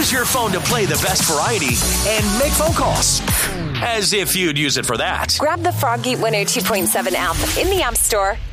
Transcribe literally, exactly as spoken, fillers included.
use your phone to play the best variety and make phone calls. As if you'd use it for that. Grab the Froggy one oh two point seven app in the App Store